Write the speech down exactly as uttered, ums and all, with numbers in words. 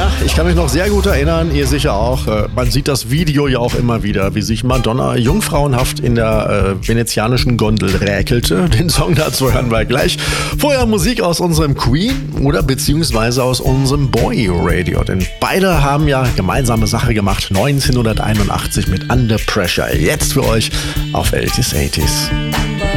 Ja, ich kann mich noch sehr gut erinnern, ihr sicher auch. Man sieht das Video ja auch immer wieder, wie sich Madonna jungfrauenhaft in der äh, venezianischen Gondel räkelte. Den Song dazu hören wir gleich. Vorher Musik aus unserem Queen oder beziehungsweise aus unserem Boy Radio. Denn beide haben ja gemeinsame Sache gemacht. neunzehnhunderteinundachtzig mit Under Pressure. Jetzt für euch auf Eltis Eighties.